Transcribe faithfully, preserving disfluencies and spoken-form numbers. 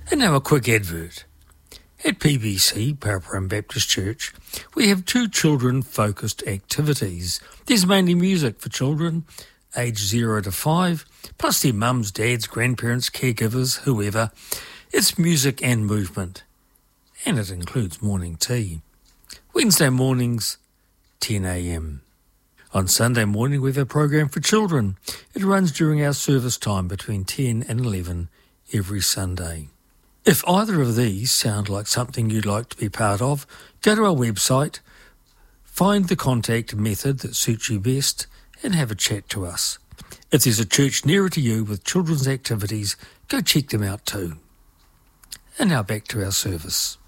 And now a quick advert. At P B C, Paraparaumu Baptist Church, we have two children-focused activities. There's mainly music for children, aged zero to five, plus their mums, dads, grandparents, caregivers, whoever. It's music and movement, and it includes morning tea. Wednesday mornings, ten a.m. On Sunday morning, we have a program for children. It runs during our service time between ten and eleven every Sunday. If either of these sound like something you'd like to be part of, go to our website, find the contact method that suits you best, and have a chat to us. If there's a church nearer to you with children's activities, go check them out too. And now back to our service.